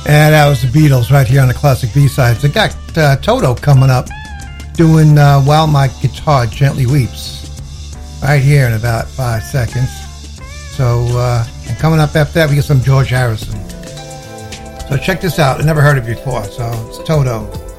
And that was the Beatles right here on the Classic B-Sides. They got Toto coming up doing While My Guitar Gently Weeps right here in about 5 seconds. So, and coming up after that, we get some George Harrison. So check this out. I never heard it before. So it's Toto.